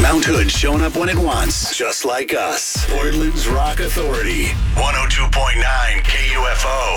Mount Hood showing up when it wants, just like us. Portland's Rock Authority, 102.9 KUFO.